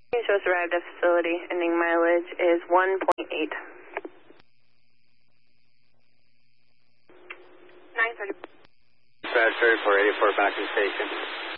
Shows arrived at facility, ending mileage is 1.8. 930. Brad 3484 back to station.